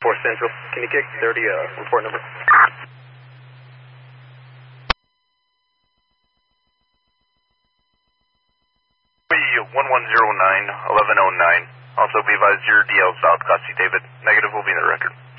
4 Central, can you kick 30, report number? 1109, 1109. Also be advised your DL south, Class C David. Negative will be in the record.